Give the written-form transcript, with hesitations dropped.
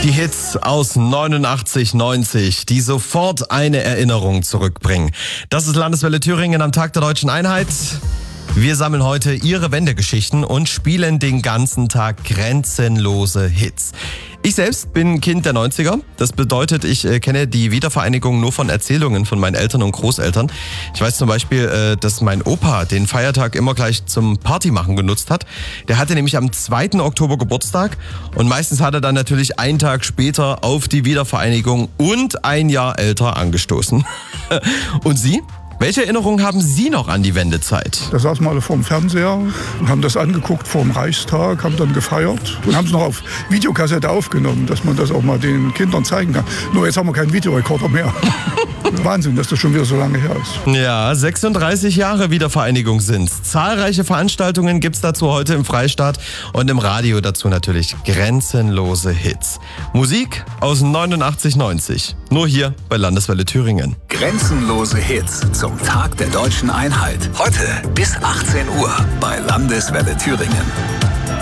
Die Hits aus 89, 90, die sofort eine Erinnerung zurückbringen. Das ist Landeswelle Thüringen am Tag der Deutschen Einheit. Wir sammeln heute Ihre Wendegeschichten und spielen den ganzen Tag grenzenlose Hits. Ich selbst bin Kind der 90er. Das bedeutet, ich kenne die Wiedervereinigung nur von Erzählungen von meinen Eltern und Großeltern. Ich weiß zum Beispiel, dass mein Opa den Feiertag immer gleich zum Partymachen genutzt hat. Der hatte nämlich am 2. Oktober Geburtstag und meistens hat er dann natürlich einen Tag später auf die Wiedervereinigung und ein Jahr älter angestoßen. Und Sie? Welche Erinnerungen haben Sie noch an die Wendezeit? Da saßen wir alle vorm Fernseher und haben das angeguckt vorm Reichstag, haben dann gefeiert und haben es noch auf Videokassette aufgenommen, dass man das auch mal den Kindern zeigen kann. Nur jetzt haben wir keinen Videorekorder mehr. Wahnsinn, dass das schon wieder so lange her ist. Ja, 36 Jahre Wiedervereinigung sind's. Zahlreiche Veranstaltungen gibt's dazu heute im Freistaat und im Radio dazu natürlich grenzenlose Hits. Musik aus 89, 90. Nur hier bei Landeswelle Thüringen. Grenzenlose Hits zum Tag der Deutschen Einheit. Heute bis 18 Uhr bei Landeswelle Thüringen.